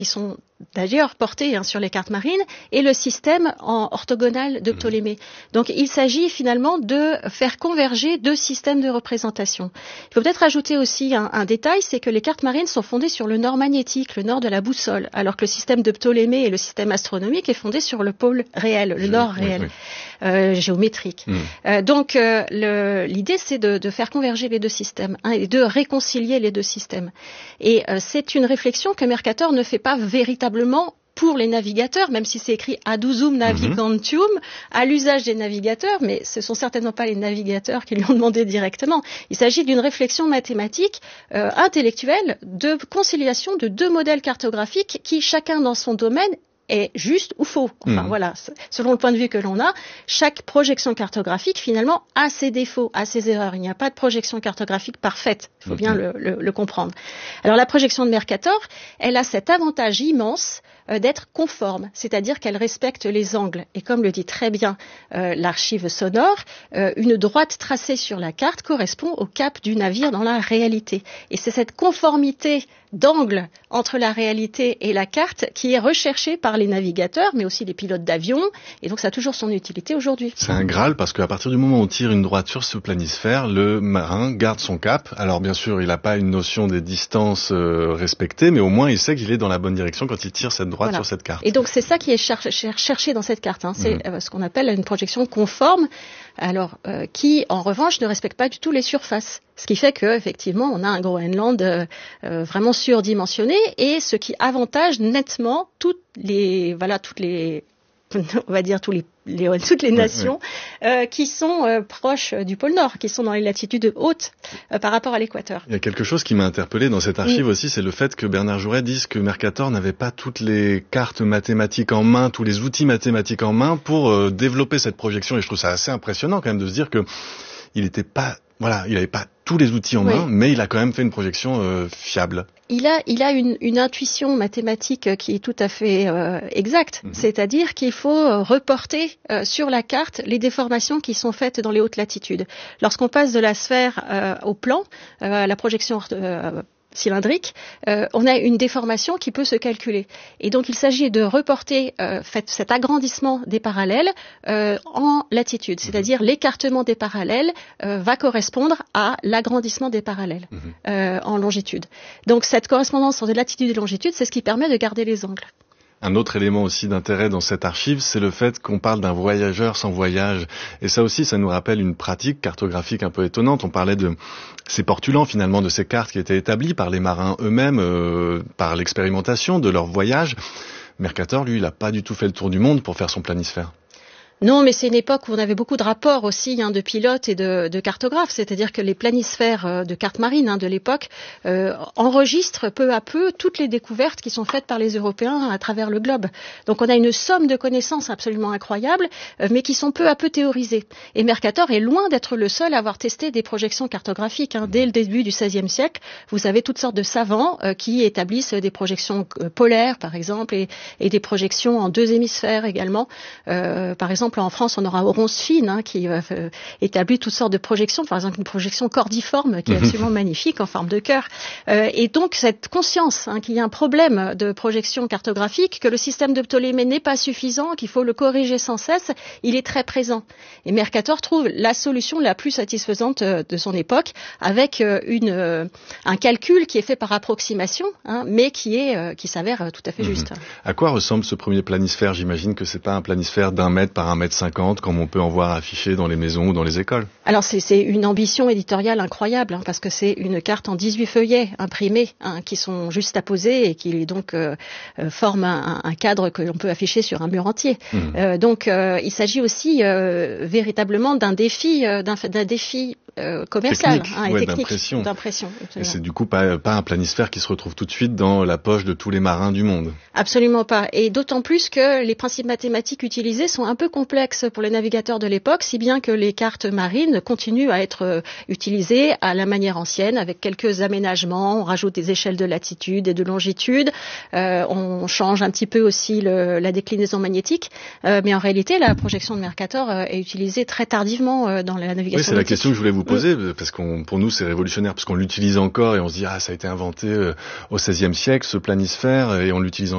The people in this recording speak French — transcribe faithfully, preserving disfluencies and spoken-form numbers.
Ils sont d'ailleurs portés hein, sur les cartes marines, et le système en orthogonal de Ptolémée. Donc il s'agit finalement de faire converger deux systèmes de représentation. Il faut peut-être ajouter aussi un, un détail, c'est que les cartes marines sont fondées sur le nord magnétique, le nord de la boussole, alors que le système de Ptolémée et le système astronomique est fondé sur le pôle réel, le Je, nord oui, réel, oui. Euh, géométrique. Mmh. Euh, donc euh, le, l'idée c'est de, de faire converger les deux systèmes hein, et de réconcilier les deux systèmes. Et euh, c'est une réflexion que Mercator ne fait pas véritablement pour les navigateurs, même si c'est écrit ad usum navigantium, à l'usage des navigateurs, mais ce sont certainement pas les navigateurs qui lui ont demandé directement. Il s'agit d'une réflexion mathématique, euh, intellectuelle, de conciliation de deux modèles cartographiques qui, chacun dans son domaine, est juste ou faux. Enfin, mmh. voilà, selon le point de vue que l'on a, chaque projection cartographique, finalement, a ses défauts, a ses erreurs. Il n'y a pas de projection cartographique parfaite. Il faut mmh. bien le, le, le comprendre. Alors, la projection de Mercator, elle a cet avantage immense euh, d'être conforme, c'est-à-dire qu'elle respecte les angles. Et comme le dit très bien euh, l'archive sonore, euh, une droite tracée sur la carte correspond au cap du navire dans la réalité. Et c'est cette conformité d'angle entre la réalité et la carte qui est recherchée par les navigateurs, mais aussi les pilotes d'avion, et donc ça a toujours son utilité aujourd'hui. C'est un Graal, parce qu'à partir du moment où on tire une droite sur ce planisphère, le marin garde son cap. Alors bien sûr, il n'a pas une notion des distances euh, respectées, mais au moins il sait qu'il est dans la bonne direction quand il tire cette droite voilà. sur cette carte. Et donc c'est ça qui est cher- cher- cherché dans cette carte, hein. C'est mmh. euh, ce qu'on appelle une projection conforme, alors euh, qui en revanche ne respecte pas du tout les surfaces. Ce qui fait qu'effectivement, on a un Groenland euh, euh, vraiment surdimensionné, et ce qui avantage nettement toutes les, voilà, toutes les, on va dire tous les, les toutes les nations oui, oui. Euh, qui sont euh, proches du pôle Nord, qui sont dans les latitudes hautes euh, par rapport à l'équateur. Il y a quelque chose qui m'a interpellé dans cette archive oui. aussi, c'est le fait que Bernard Jouret dise que Mercator n'avait pas toutes les cartes mathématiques en main, tous les outils mathématiques en main pour euh, développer cette projection. Et je trouve ça assez impressionnant quand même de se dire que il n'était pas, voilà, il n'avait pas tous les outils en oui. main, mais il a quand même fait une projection euh, fiable. Il a, il a une, une intuition mathématique qui est tout à fait euh, exacte, mmh. c'est-à-dire qu'il faut reporter euh, sur la carte les déformations qui sont faites dans les hautes latitudes. Lorsqu'on passe de la sphère euh, au plan, euh, la projection euh, cylindrique, euh, on a une déformation qui peut se calculer. Et donc il s'agit de reporter euh, fait, cet agrandissement des parallèles euh, en latitude, c'est-à-dire l'écartement des parallèles euh, va correspondre à l'agrandissement des parallèles mmh. euh, en longitude. Donc cette correspondance entre latitude et longitude, c'est ce qui permet de garder les angles. Un autre élément aussi d'intérêt dans cette archive, c'est le fait qu'on parle d'un voyageur sans voyage. Et ça aussi, ça nous rappelle une pratique cartographique un peu étonnante. On parlait de ces portulans, finalement, de ces cartes qui étaient établies par les marins eux-mêmes, euh, par l'expérimentation de leur voyage. Mercator, lui, il n'a pas du tout fait le tour du monde pour faire son planisphère. Non, mais c'est une époque où on avait beaucoup de rapports aussi hein, de pilotes et de, de cartographes, c'est-à-dire que les planisphères euh, de cartes marines hein, de l'époque euh, enregistrent peu à peu toutes les découvertes qui sont faites par les Européens à travers le globe. Donc on a une somme de connaissances absolument incroyables, euh, mais qui sont peu à peu théorisées. Et Mercator est loin d'être le seul à avoir testé des projections cartographiques. Hein. Dès le début du seizième siècle, vous avez toutes sortes de savants euh, qui établissent des projections euh, polaires, par exemple, et, et des projections en deux hémisphères également. Euh, par exemple, en France, on aura Oronce Fine hein, qui euh, établit toutes sortes de projections, par exemple une projection cordiforme qui est absolument magnifique en forme de cœur. Euh, et donc cette conscience hein, qu'il y a un problème de projection cartographique, que le système de Ptolémée n'est pas suffisant, qu'il faut le corriger sans cesse, il est très présent. Et Mercator trouve la solution la plus satisfaisante de son époque avec une, euh, un calcul qui est fait par approximation, hein, mais qui est euh, qui s'avère tout à fait juste. Mmh. À quoi ressemble ce premier planisphère ? J'imagine que c'est pas un planisphère d'un mètre par un mètre cinquante, comme on peut en voir affiché dans les maisons ou dans les écoles. Alors c'est, c'est une ambition éditoriale incroyable, hein, parce que c'est une carte en dix-huit feuillets imprimés, hein, qui sont juste à poser et qui donc euh, forment un, un cadre que l'on peut afficher sur un mur entier. Mmh. Euh, donc euh, il s'agit aussi euh, véritablement d'un défi, euh, d'un, d'un défi euh, commercial, technique, hein, et ouais, technique, d'impression. d'impression et c'est du coup pas, pas un planisphère qui se retrouve tout de suite dans la poche de tous les marins du monde. Absolument pas. Et d'autant plus que les principes mathématiques utilisés sont un peu complexes pour les navigateurs de l'époque, si bien que les cartes marines continuent à être euh, utilisées à la manière ancienne, avec quelques aménagements. On rajoute des échelles de latitude et de longitude. Euh, on change un petit peu aussi le, la déclinaison magnétique. Euh, mais en réalité, la projection de Mercator euh, est utilisée très tardivement euh, dans la navigation. Oui, c'est nautique. La question que je voulais vous poser, mmh. parce qu'on, pour nous, c'est révolutionnaire, parce qu'on l'utilise encore et on se dit, ah, ça a été inventé euh, au seizième siècle, ce planisphère, et on l'utilise